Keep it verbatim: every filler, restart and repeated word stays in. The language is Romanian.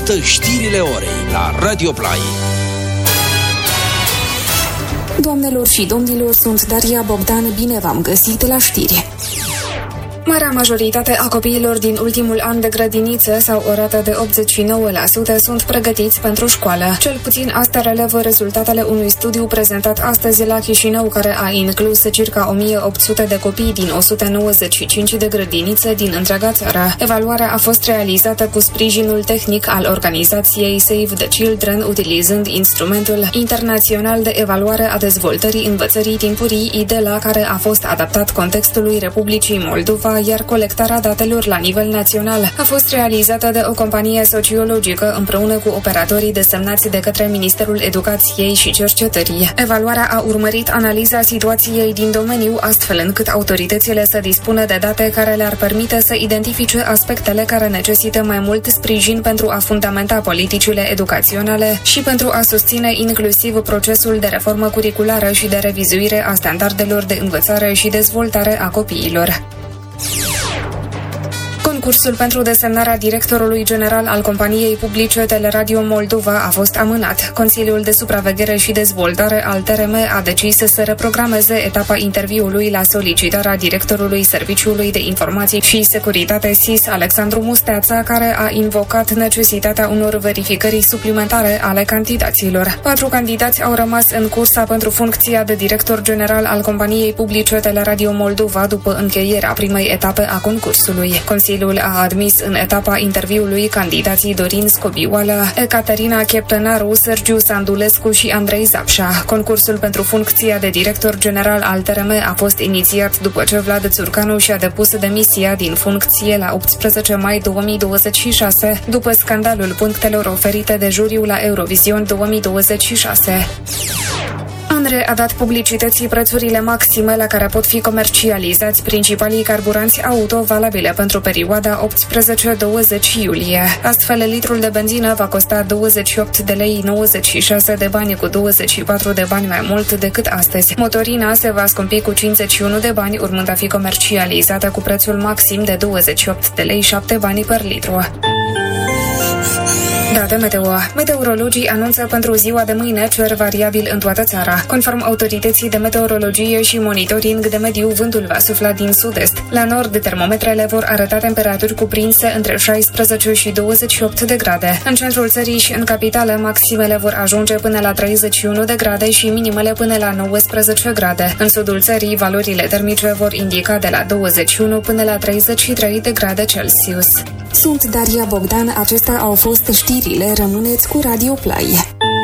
Ascultă știrile orei la Radio Play. Doamnelor și domnilor, sunt Daria Bogdan, bine v-am găsit la știri. Marea majoritate a copiilor din ultimul an de grădiniță sau o rată de optzeci și nouă la sută sunt pregătiți pentru școală. Cel puțin asta relevă rezultatele unui studiu prezentat astăzi la Chișinău, care a inclus circa o mie opt sute de copii din o sută nouăzeci și cinci de grădinițe din întreaga țară. Evaluarea a fost realizată cu sprijinul tehnic al organizației Save the Children, utilizând instrumentul internațional de evaluare a dezvoltării învățării timpurii, I D E L A, care a fost adaptat contextului Republicii Moldova, iar colectarea datelor la nivel național a fost realizată de o companie sociologică împreună cu operatorii desemnați de către Ministerul Educației și Cercetării. Evaluarea a urmărit analiza situației din domeniu, astfel încât autoritățile să dispună de date care le-ar permite să identifice aspectele care necesită mai mult sprijin pentru a fundamenta politicile educaționale și pentru a susține inclusiv procesul de reformă curriculară și de revizuire a standardelor de învățare și dezvoltare a copiilor. Concursul pentru desemnarea directorului general al companiei publice Teleradio Moldova a fost amânat. Consiliul de Supraveghere și Dezvoltare al T R M a decis să reprogrameze etapa interviului la solicitarea directorului Serviciului de Informații și Securitate S I S, Alexandru Musteața, care a invocat necesitatea unor verificări suplimentare ale candidaților. Patru candidați au rămas în cursa pentru funcția de director general al companiei publice Teleradio Moldova după încheierea primei etape a concursului. Consiliul a admis în etapa interviului candidații Dorin Scobioală, Ecaterina Cheptenaru, Sergiu Sandulescu și Andrei Zapșa. Concursul pentru funcția de director general al T R M a fost inițiat după ce Vlad Țurcanu și-a depus demisia din funcție la optsprezece mai două mii douăzeci și șase, după scandalul punctelor oferite de juriu la Eurovision două mii douăzeci și șase. ANRE a dat publicității prețurile maxime la care pot fi comercializați principalii carburanți auto valabile pentru perioada optsprezece douăzeci iulie. Astfel, litrul de benzină va costa douăzeci și opt de lei nouăzeci și șase de bani, cu douăzeci și patru de bani mai mult decât astăzi. Motorina se va scumpi cu cincizeci și unu de bani, urmând a fi comercializată cu prețul maxim de douăzeci și opt de lei șapte bani per litru. Date meteo. Meteorologii anunță pentru ziua de mâine cer variabil în toată țara. Conform autorității de meteorologie și monitoring de mediu, vântul va sufla din sud-est. La nord, termometrele vor arăta temperaturi cuprinse între șaisprezece și douăzeci și opt de grade. În centrul țării și în capitală, maximele vor ajunge până la treizeci și unu de grade și minimele până la nouăsprezece grade. În sudul țării, valorile termice vor indica de la douăzeci și unu până la treizeci și trei de grade Celsius. Sunt Daria Bogdan, acestea au fost știrile, rămâneți cu Radio Play.